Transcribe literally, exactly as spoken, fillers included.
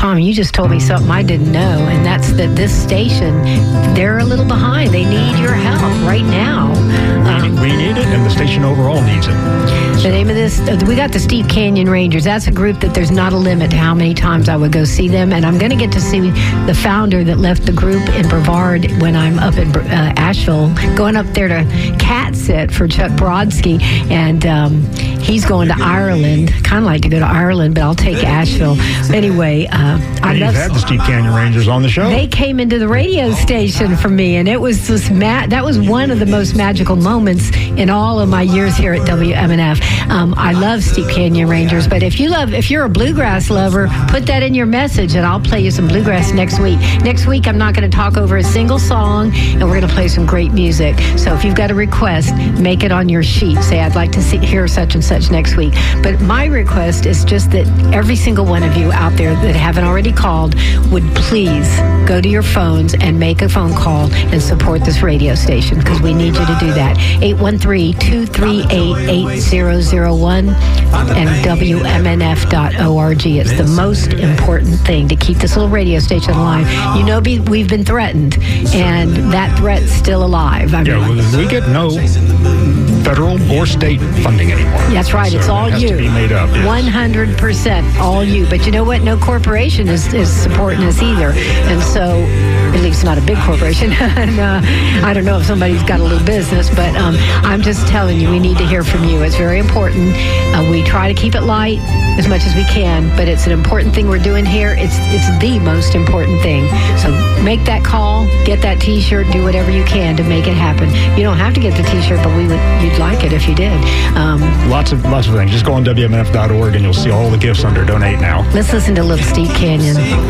Tom, you just told me something I didn't know, and that's that this station, they're a little behind. They need your help right now. Um, we need it, and the station overall needs it. The name of this, we got the Steep Canyon Rangers. That's a group that there's not a limit to how many times I would go see them. And I'm going to get to see the founder that left the group in Brevard when I'm up in uh, Asheville, going up there to cat sit for Chuck Brodsky. And um, he's going to Ireland. Kind of like to go to Ireland, but I'll take Asheville. Anyway, uh, I You've love had the Steep Canyon Rangers on the show. They came into the radio station for me, and it was just ma- that was one of the most magical moments in all of my years here at W M N F. Um, I love Steep Canyon Rangers, but if you love, if you're a bluegrass lover, put that in your message, and I'll play you some bluegrass next week. Next week, I'm not going to talk over a single song, and we're going to play some great music. So if you've got a request, make it on your sheet. Say, I'd like to see, hear such and such next week. But my request is just that every single one of you out there that haven't already called would please go to your phones and make a phone call and support this radio station, because we need you to do that. eight one three, two three eight, eight zero zero one and W M N F dot org. It's the most important thing to keep this little radio station alive. You know, be, we've been threatened, and that threat's still alive. I yeah, mean, well, we get no federal or state funding anymore. That's right. So it's all it has you. To be made up. Yes. one hundred percent all you. But you know what? No corporation is, is supporting us either. And so, at least not a big corporation. and, uh, I don't know if somebody's got a little business, but um, I'm just telling you, we need to hear from you. It's very important. Uh, we try to keep it light as much as we can, but it's an important thing we're doing here. It's it's the most important thing. So make that call, get that T-shirt, do whatever you can to make it happen. You don't have to get the T-shirt, but we would you'd like it if you did. Um, lots of lots of things. Just go on W M N F dot org and you'll see all the gifts under Donate Now. Let's listen to Little Steep Canyon.